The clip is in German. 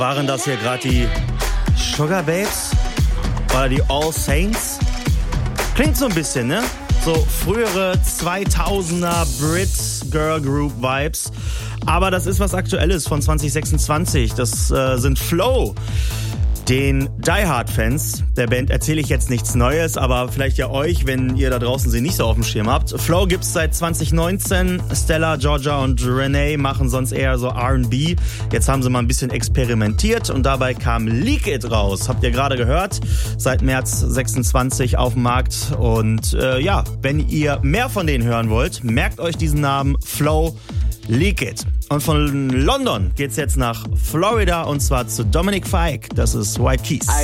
Waren das hier gerade die Sugar Babes? Oder die All Saints? Klingt so ein bisschen, ne? So frühere 2000er Brit Girl Group Vibes. Aber das ist was Aktuelles von 2026. Das sind Flow. Den Die Hard Fans der Band erzähle ich jetzt nichts Neues, aber vielleicht ja euch, wenn ihr da draußen sie nicht so auf dem Schirm habt. Flow gibt's seit 2019. Stella, Georgia und Renee machen sonst eher so R&B. Jetzt haben sie mal ein bisschen experimentiert und dabei kam Leak It raus. Habt ihr gerade gehört? Seit März 26 auf dem Markt. Und ja, wenn ihr mehr von denen hören wollt, merkt euch diesen Namen Flow. Leak It. Und von London geht's jetzt nach Florida und zwar zu Dominic Fike. Das ist White Keys.